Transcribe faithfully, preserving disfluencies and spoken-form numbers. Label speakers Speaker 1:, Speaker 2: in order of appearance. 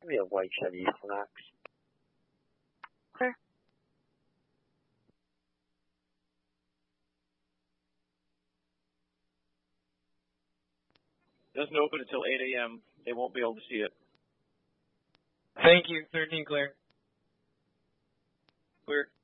Speaker 1: We have white Chevy Equinox.
Speaker 2: Clear.
Speaker 3: Doesn't open until eight A M They won't be able to see it.
Speaker 4: Thank you. thirteen clear.
Speaker 3: Clear.